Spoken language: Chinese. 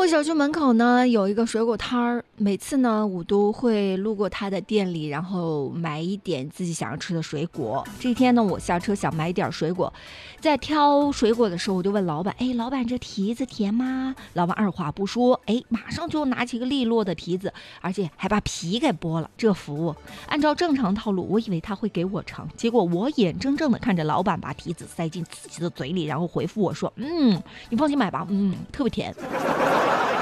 我小区门口呢有一个水果摊儿，每次呢我都会路过他的店里，然后买一点自己想要吃的水果。这天呢，我下车想买点水果，在挑水果的时候，我就问老板：“哎，老板，这提子甜吗？”老板二话不说，马上就拿起一个利落的提子，而且还把皮给剥了。这服务按照正常套路，我以为他会给我尝，结果我眼睁睁的看着老板把提子塞进自己的嘴里，然后回复我说：“你放心买吧，特别甜。”